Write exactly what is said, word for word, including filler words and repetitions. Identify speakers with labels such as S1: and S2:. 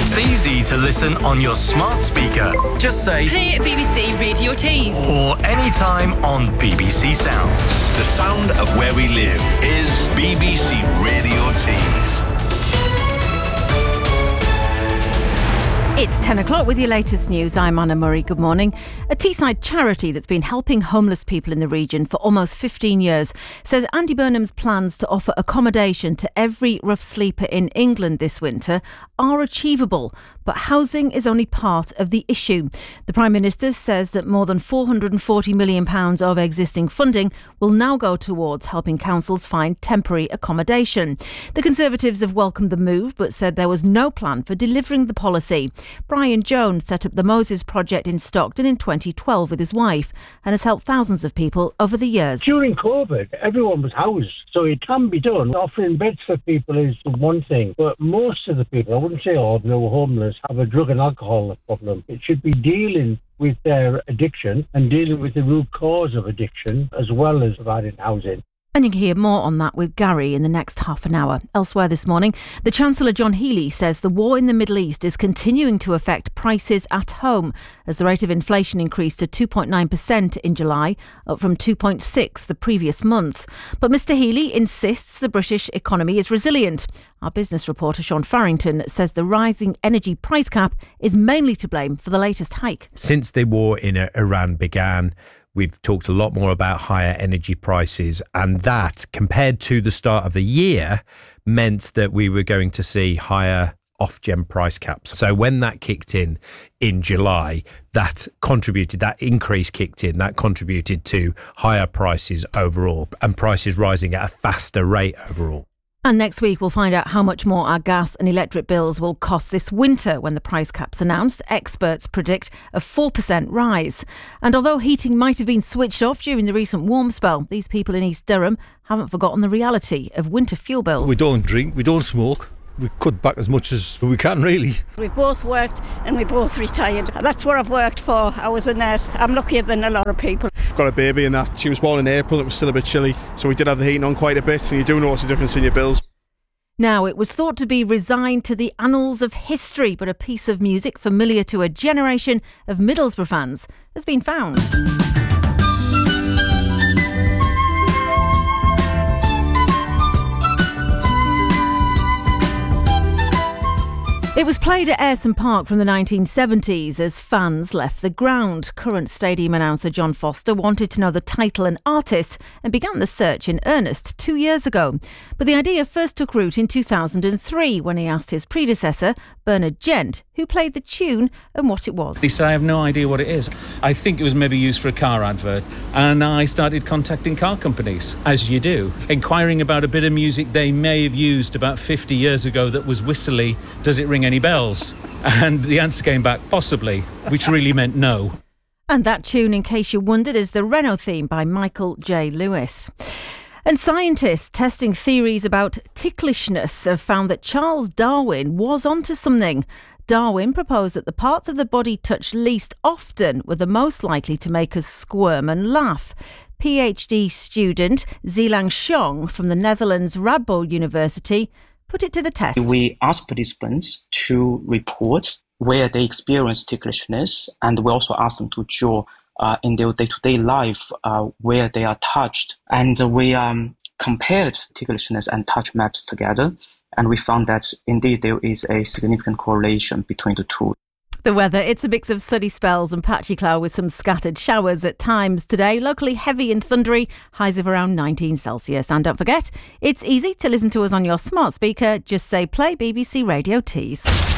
S1: It's easy to listen on your smart speaker. Just say
S2: Play B B C Radio Tees.
S1: or anytime on B B C Sounds.
S3: The sound of where we live is B B C Radio Tees.
S4: It's ten o'clock with your latest news. I'm Anna Murray. Good morning. A Teesside charity that's been helping homeless people in the region for almost fifteen years says Andy Burnham's plans to offer accommodation to every rough sleeper in England this winter are achievable, but housing is only part of the issue. The Prime Minister says that more than four hundred forty million pounds of existing funding will now go towards helping councils find temporary accommodation. The Conservatives have welcomed the move but said there was no plan for delivering the policy. Brian Jones set up the Moses Project in Stockton in twenty twelve with his wife and has helped thousands of people over the years.
S5: During COVID, everyone was housed, so it can be done. Offering beds for people is one thing, but most of the people, I wouldn't say all, no homeless, have a drug and alcohol problem. It should be dealing with their addiction and dealing with the root cause of addiction as well as providing housing.
S4: And you can hear more on that with Gary in the next half an hour. Elsewhere this morning, the Chancellor John Healey says the war in the Middle East is continuing to affect prices at home as the rate of inflation increased to two point nine percent in July, up from two point six the previous month. But Mr Healey insists the British economy is resilient. Our business reporter Sean Farrington says the rising energy price cap is mainly to blame for the latest hike.
S6: Since the war in Iran began, we've talked a lot more about higher energy prices, and that, compared to the start of the year, meant that we were going to see higher off-gem price caps. So when that kicked in in July, that contributed, that increase kicked in, that contributed to higher prices overall, and prices rising at a faster rate overall.
S4: And next week we'll find out how much more our gas and electric bills will cost this winter when the price cap's announced. Experts predict a four percent rise. And although heating might have been switched off during the recent warm spell, these people in East Durham haven't forgotten the reality of winter fuel bills.
S7: We don't drink, we don't smoke. We cut back as much as we can, really.
S8: We both worked and we both retired. That's what I've worked for. I was a nurse. I'm luckier than a lot of people.
S9: Got a baby and that. She was born in April. It was still a bit chilly. So we did have the heating on quite a bit, and you do notice a difference in your bills.
S4: Now, it was thought to be resigned to the annals of history, but a piece of music familiar to a generation of Middlesbrough fans has been found. It was played at Ayresome Park from the nineteen seventies as fans left the ground. Current stadium announcer John Foster wanted to know the title and artist and began the search in earnest two years ago. But the idea first took root in two thousand three when he asked his predecessor, Bernard Gent, who played the tune and what it was.
S10: He said, I have no idea what it is. I think it was maybe used for a car advert. And I started contacting car companies, as you do, inquiring about a bit of music they may have used about fifty years ago that was whistly. Does it ring any bells? And the answer came back, possibly, which really meant no.
S4: And that tune, in case you wondered, is the Renault theme by Michael J. Lewis. And scientists testing theories about ticklishness have found that Charles Darwin was onto something. Darwin proposed that the parts of the body touched least often were the most likely to make us squirm and laugh. PhD student Zilang Xiong from the Netherlands Radboud University put it to the test.
S11: We asked participants to report where they experience ticklishness, and we also asked them to draw uh, in their day-to-day life uh, where they are touched. And uh, we um, compared ticklishness and touch maps together, and we found that indeed there is a significant correlation between the two.
S4: The weather, it's a mix of sunny spells and patchy cloud with some scattered showers at times today. Locally heavy and thundery, highs of around nineteen Celsius. And don't forget, it's easy to listen to us on your smart speaker. Just say play B B C Radio Tees.